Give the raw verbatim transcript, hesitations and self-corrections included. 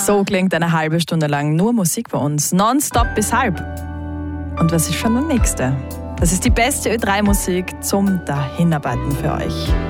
So klingt eine halbe Stunde lang nur Musik bei uns. Nonstop bis halb. Und was ist schon der nächste? Das ist die beste Ö drei Musik zum Dahinarbeiten für euch.